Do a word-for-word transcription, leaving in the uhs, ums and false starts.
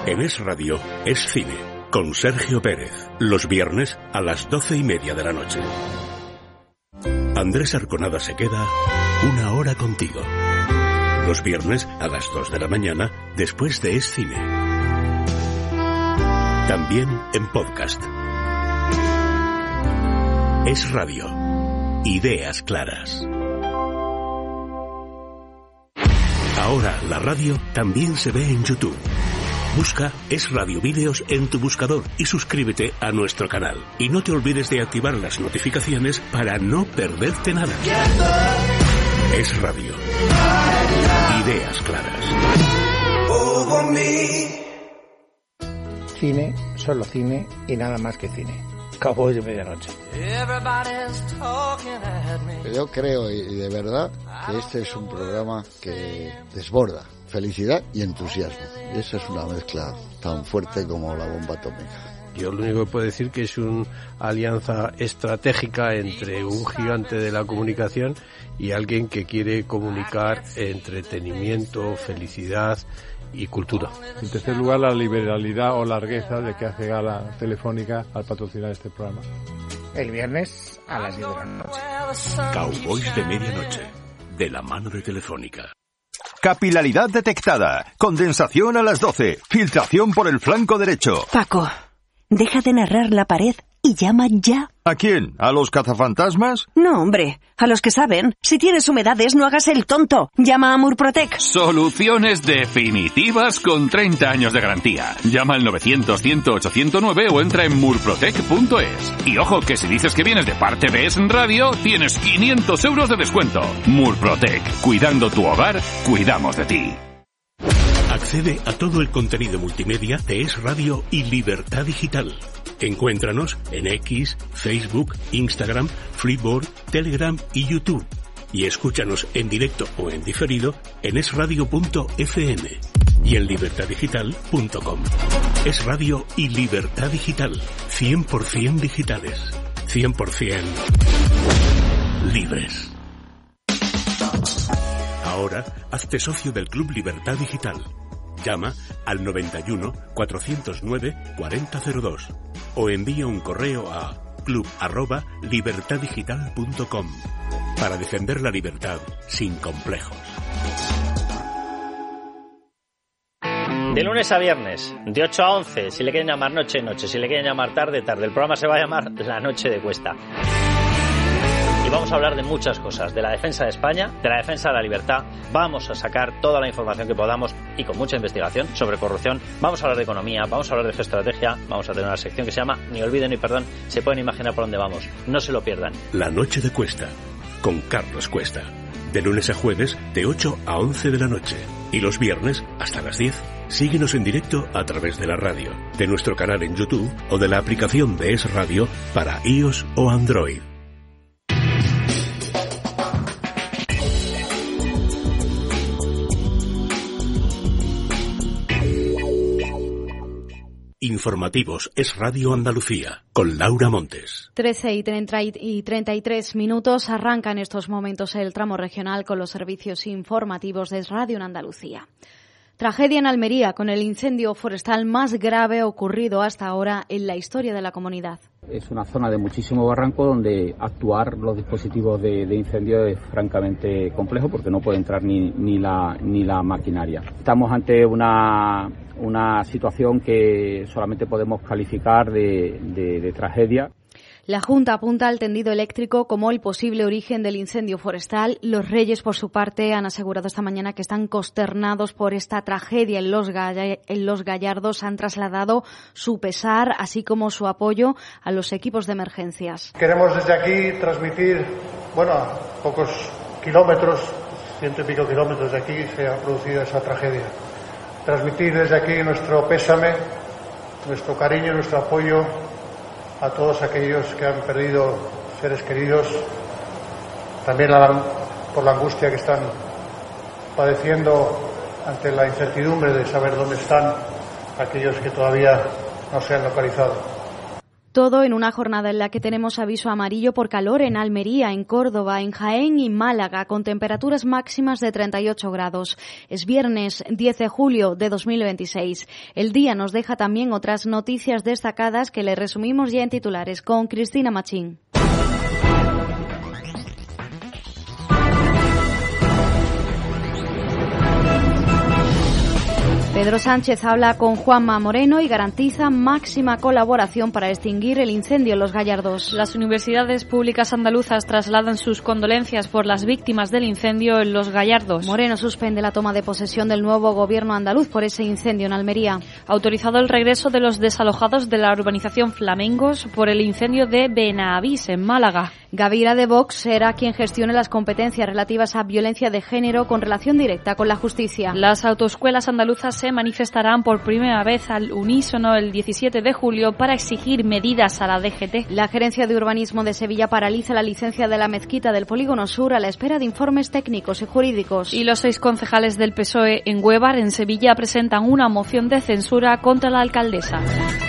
En Es Radio es cine, con Sergio Pérez, los viernes a las doce y media de la noche. Andrés Arconada se queda una hora contigo. Los viernes a las dos de la mañana, después de Es Cine. También en podcast. Es Radio. Ideas claras. Ahora la radio también se ve en YouTube. Busca Es Radio Vídeos en tu buscador y suscríbete a nuestro canal. Y no te olvides de activar las notificaciones para no perderte nada. Es Radio. Ideas claras. Cine, solo cine y nada más que cine. Cowboys de medianoche. Yo creo y de verdad que este es un programa que desborda felicidad y entusiasmo. Y eso es una mezcla tan fuerte como la bomba atómica. Yo lo único que puedo decir que es una alianza estratégica entre un gigante de la comunicación y alguien que quiere comunicar entretenimiento, felicidad y cultura. En tercer lugar, la liberalidad o largueza de que hace gala Telefónica al patrocinar este programa. El viernes a las diez de la noche. Cowboys de medianoche, de la mano de Telefónica. Capilaridad detectada. Condensación a las doce. Filtración por el flanco derecho. Paco, deja de narrar la pared y llama ya. ¿A quién? ¿A los cazafantasmas? No, hombre, a los que saben. Si tienes humedades, no hagas el tonto. Llama a Murprotec. Soluciones definitivas con treinta años de garantía. Llama al novecientos, cien, ochocientos nueve o entra en murprotec punto es. Y ojo, que si dices que vienes de parte de Es Radio, tienes quinientos euros de descuento. Murprotec. Cuidando tu hogar, cuidamos de ti. Accede a todo el contenido multimedia de Es Radio y Libertad Digital. Encuéntranos en X, Facebook, Instagram, Freeboard, Telegram y YouTube. Y escúchanos en directo o en diferido en es radio punto efe eme y en libertad digital punto com. Es Radio y Libertad Digital. cien por ciento digitales. cien por ciento libres. Ahora, hazte socio del Club Libertad Digital. Llama al noventa y uno, cuatrocientos nueve, cuarenta cero dos o envía un correo a club arroba libertad digital punto com para defender la libertad sin complejos. De lunes a viernes, de ocho a once, si le quieren llamar noche, noche, si le quieren llamar tarde, tarde. El programa se va a llamar La Noche de Cuesta. Y vamos a hablar de muchas cosas, de la defensa de España, de la defensa de la libertad. Vamos a sacar toda la información que podamos y con mucha investigación sobre corrupción. Vamos a hablar de economía, vamos a hablar de geoestrategia, vamos a tener una sección que se llama Ni olviden ni perdón. Se pueden imaginar por dónde vamos, no se lo pierdan. La Noche de Cuesta, con Carlos Cuesta. De lunes a jueves, de ocho a once de la noche. Y los viernes, hasta las diez. Síguenos en directo a través de la radio, de nuestro canal en YouTube o de la aplicación de Es Radio para iOS o Android. Informativos Es Radio Andalucía, con Laura Montes. trece y treinta y tres minutos. Arranca en estos momentos el tramo regional con los servicios informativos de Es Radio en Andalucía. Tragedia en Almería con el incendio forestal más grave ocurrido hasta ahora en la historia de la comunidad. Es una zona de muchísimo barranco donde actuar los dispositivos de, de incendio es francamente complejo porque no puede entrar ni, ni, la, ni la maquinaria. Estamos ante una, una situación que solamente podemos calificar de, de, de tragedia. La Junta apunta al tendido eléctrico como el posible origen del incendio forestal. Los Reyes, por su parte, han asegurado esta mañana que están consternados por esta tragedia en Los, Gall- en Los Gallardos. Han trasladado su pesar, así como su apoyo a los equipos de emergencias. Queremos desde aquí transmitir, bueno, a pocos kilómetros, ciento y pico kilómetros de aquí se ha producido esa tragedia. Transmitir desde aquí nuestro pésame, nuestro cariño, nuestro apoyo a todos aquellos que han perdido seres queridos, también la, por la angustia que están padeciendo ante la incertidumbre de saber dónde están aquellos que todavía no se han localizado. Todo en una jornada en la que tenemos aviso amarillo por calor en Almería, en Córdoba, en Jaén y Málaga, con temperaturas máximas de treinta y ocho grados. Es viernes diez de julio de dos mil veintiséis. El día nos deja también otras noticias destacadas que le resumimos ya en titulares con Cristina Machín. Pedro Sánchez habla con Juanma Moreno y garantiza máxima colaboración para extinguir el incendio en Los Gallardos. Las universidades públicas andaluzas trasladan sus condolencias por las víctimas del incendio en Los Gallardos. Moreno suspende la toma de posesión del nuevo gobierno andaluz por ese incendio en Almería. Ha autorizado el regreso de los desalojados de la urbanización Flamengos por el incendio de Benavís, en Málaga. Gavira de Vox será quien gestione las competencias relativas a violencia de género con relación directa con la justicia. Las autoescuelas andaluzas se manifestarán por primera vez al unísono el diecisiete de julio para exigir medidas a la D G T. La Gerencia de Urbanismo de Sevilla paraliza la licencia de la mezquita del Polígono Sur a la espera de informes técnicos y jurídicos. Y los seis concejales del P S O E en Huévar, en Sevilla, presentan una moción de censura contra la alcaldesa.